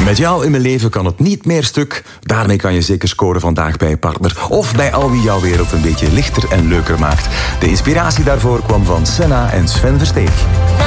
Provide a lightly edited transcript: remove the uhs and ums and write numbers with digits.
Met jou in mijn leven kan het niet meer stuk. Daarmee kan je zeker scoren vandaag bij je partner. Of bij al wie jouw wereld een beetje lichter en leuker maakt. De inspiratie daarvoor kwam van Senna en Sven Versteeg.